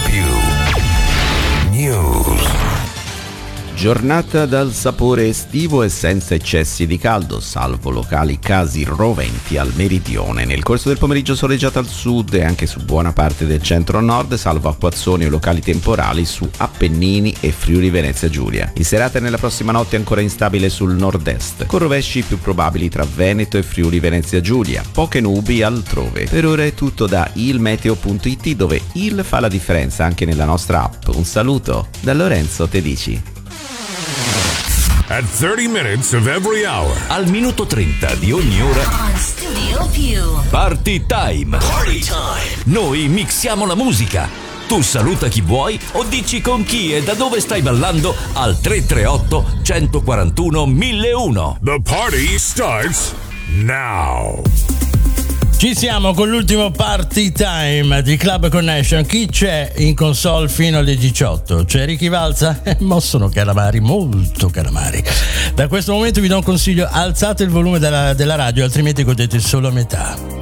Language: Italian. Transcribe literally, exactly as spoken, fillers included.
più. News. Giornata dal sapore estivo e senza eccessi di caldo, salvo locali casi roventi al meridione. Nel corso del pomeriggio soleggiata al sud e anche su buona parte del centro-nord, salvo acquazzoni o locali temporali su Appennini e Friuli Venezia Giulia. In serata e nella prossima notte ancora instabile sul nord-est, con rovesci più probabili tra Veneto e Friuli Venezia Giulia. Poche nubi altrove. Per ora è tutto da ilmeteo punto it, dove il fa la differenza anche nella nostra app. Un saluto da Lorenzo Tedici. At thirty minutes of every hour. Al minuto trenta di ogni ora. On Studio Più. Party time. Party time. Noi mixiamo la musica. Tu saluta chi vuoi o dici con chi e da dove stai ballando al tre tre otto, uno quattro uno, mille uno. The party starts now. Ci siamo con l'ultimo Party Time di Club Connection. Chi c'è in console fino alle diciotto? C'è Ricky Valza? Eh, mo sono calamari, molto calamari. Da questo momento vi do un consiglio: alzate il volume della, della radio, altrimenti godete solo a metà.